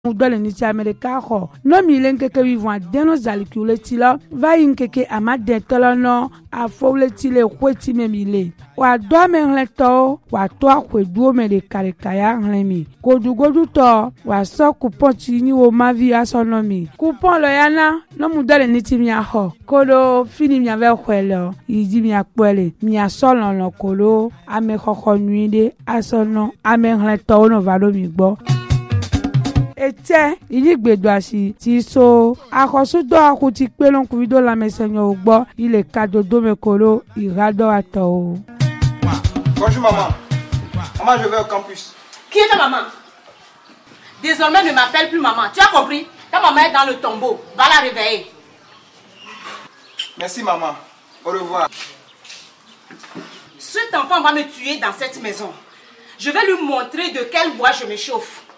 Mudole ni ti Amerika ho no mi len keke vivant deno zalikule ti lo va yin keke amade tolo no afole ti le kweti me mi le wa do me hleto wa to akwedu me de karikaya hlemi godu to wa so coupon ti ni wo ma vi asono mi coupon lo yana no mudole ni ti mi ho kodo fini mi ave kwelo yidi mi akpele mi asolo no kolo ame khokho nuide asono ame hleto no vado mi gbo ete iligbedoasi ti so akosudo akuti pelon kuvido la mesenyo ogbo ile kadodo mekolo irado ato. Bonjour maman. Maman, je vais au campus. Qui est ta maman? Désormais ne m'appelle plus maman. Tu as compris? Ta maman est dans le tombeau. Va la réveiller. Merci maman. Au revoir. Cet enfant va me tuer dans cette maison. Je vais lui montrer de quel bois je me chauffe.